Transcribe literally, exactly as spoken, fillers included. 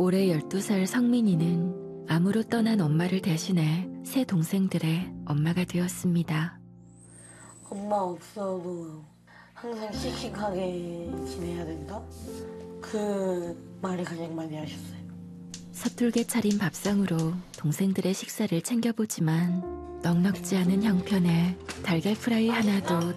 올해 열두 살 성민이는 암으로 떠난 엄마를 대신해 세 동생들의 엄마가 되었습니다. 엄마 없어도 항상 씩씩하게 지내야 된다? 그 말이 가장 많이 하셨어요. 서툴게 차린 밥상으로 동생들의 식사를 챙겨보지만 넉넉지 않은 형편에 달걀 프라이 하나도